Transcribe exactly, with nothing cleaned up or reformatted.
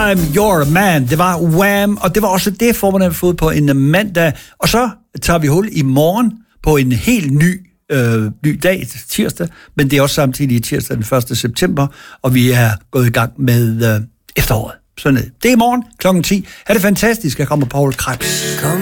I'm your man. Det var Wham, og det var også det, Formel har fået på en mandag. Og så tager vi hul i morgen på en helt ny, øh, ny dag, tirsdag, men det er også samtidig tirsdag den første september, og vi er gået i gang med øh, efteråret. Sådan det. Det er i morgen klokken ti. Er det fantastisk, at kommer Paul Krebs. Kom